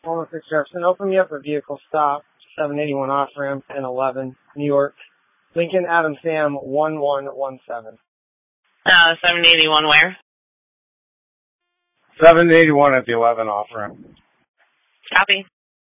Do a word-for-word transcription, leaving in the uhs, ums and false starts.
Palmer Creek Jefferson, open me up a vehicle stop, seven eighty-one off-ramp and eleven, New York. Lincoln Adam Sam, one one one seven. Uh, seven eighty-one where? seven eighty-one at the eleven off-ramp. Copy.